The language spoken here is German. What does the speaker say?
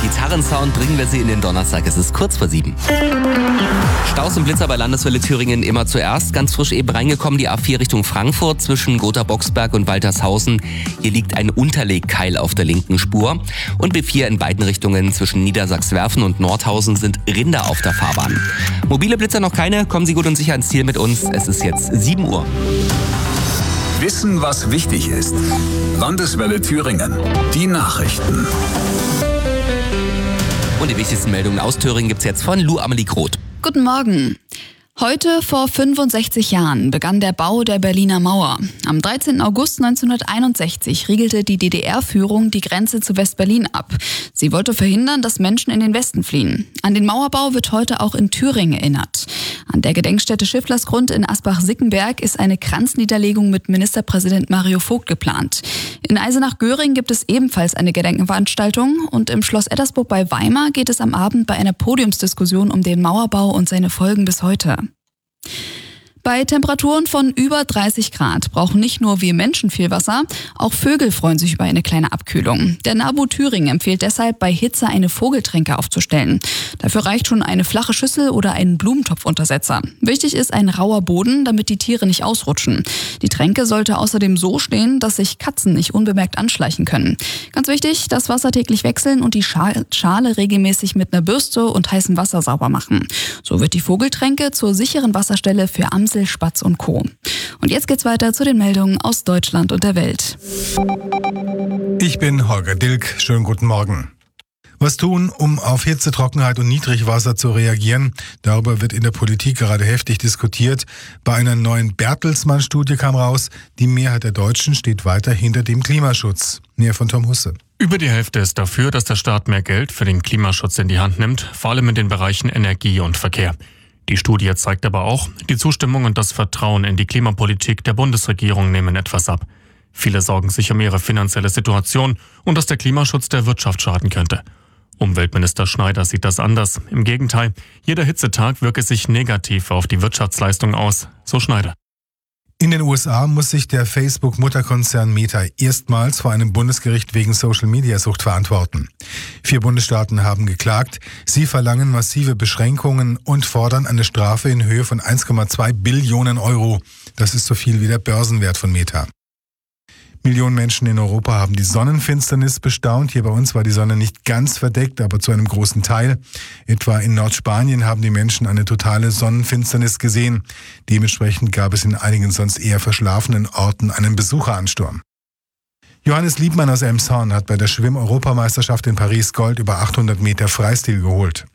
Gitarrensound bringen wir Sie in den Donnerstag. Es ist kurz vor 7. Staus und Blitzer bei Landeswelle Thüringen immer zuerst. Ganz frisch eben reingekommen, die A4 Richtung Frankfurt zwischen Gotha-Boxberg und Waltershausen. Hier liegt ein Unterlegkeil auf der linken Spur. Und B4 in beiden Richtungen zwischen Niedersachswerfen und Nordhausen sind Rinder auf der Fahrbahn. Mobile Blitzer noch keine. Kommen Sie gut und sicher ans Ziel mit uns. Es ist jetzt 7 Uhr. Wissen, was wichtig ist. Landeswelle Thüringen. Die Nachrichten. Und die wichtigsten Meldungen aus Thüringen gibt's jetzt von Lou Amelie Groth. Guten Morgen. Heute vor 65 Jahren begann der Bau der Berliner Mauer. Am 13. August 1961 riegelte die DDR-Führung die Grenze zu West-Berlin ab. Sie wollte verhindern, dass Menschen in den Westen fliehen. An den Mauerbau wird heute auch in Thüringen erinnert. An der Gedenkstätte Schifflersgrund in Asbach-Sickenberg ist eine Kranzniederlegung mit Ministerpräsident Mario Vogt geplant. In Eisenach-Göring gibt es ebenfalls eine Gedenkenveranstaltung und im Schloss Ettersburg bei Weimar geht es am Abend bei einer Podiumsdiskussion um den Mauerbau und seine Folgen bis heute. Bei Temperaturen von über 30 Grad brauchen nicht nur wir Menschen viel Wasser, auch Vögel freuen sich über eine kleine Abkühlung. Der NABU Thüringen empfiehlt deshalb, bei Hitze eine Vogeltränke aufzustellen. Dafür reicht schon eine flache Schüssel oder ein Blumentopfuntersetzer. Wichtig ist ein rauer Boden, damit die Tiere nicht ausrutschen. Die Tränke sollte außerdem so stehen, dass sich Katzen nicht unbemerkt anschleichen können. Ganz wichtig, das Wasser täglich wechseln und die Schale regelmäßig mit einer Bürste und heißem Wasser sauber machen. So wird die Vogeltränke zur sicheren Wasserstelle für Amsel, Spatz und Co. Und jetzt geht's weiter zu den Meldungen aus Deutschland und der Welt. Ich bin Holger Dilk. Schönen guten Morgen. Was tun, um auf Hitze, Trockenheit und Niedrigwasser zu reagieren? Darüber wird in der Politik gerade heftig diskutiert. Bei einer neuen Bertelsmann-Studie kam raus, die Mehrheit der Deutschen steht weiter hinter dem Klimaschutz. Näher von Tom Husse. Über die Hälfte ist dafür, dass der Staat mehr Geld für den Klimaschutz in die Hand nimmt, vor allem in den Bereichen Energie und Verkehr. Die Studie zeigt aber auch, die Zustimmung und das Vertrauen in die Klimapolitik der Bundesregierung nehmen etwas ab. Viele sorgen sich um ihre finanzielle Situation und dass der Klimaschutz der Wirtschaft schaden könnte. Umweltminister Schneider sieht das anders. Im Gegenteil, jeder Hitzetag wirke sich negativ auf die Wirtschaftsleistung aus, so Schneider. In den USA muss sich der Facebook-Mutterkonzern Meta erstmals vor einem Bundesgericht wegen Social-Media-Sucht verantworten. 4 Bundesstaaten haben geklagt. Sie verlangen massive Beschränkungen und fordern eine Strafe in Höhe von 1,2 Billionen Euro. Das ist so viel wie der Börsenwert von Meta. Millionen Menschen in Europa haben die Sonnenfinsternis bestaunt. Hier bei uns war die Sonne nicht ganz verdeckt, aber zu einem großen Teil. Etwa in Nordspanien haben die Menschen eine totale Sonnenfinsternis gesehen. Dementsprechend gab es in einigen sonst eher verschlafenen Orten einen Besucheransturm. Johannes Liebmann aus Elmshorn hat bei der Schwimm-Europameisterschaft in Paris Gold über 800 Meter Freistil geholt.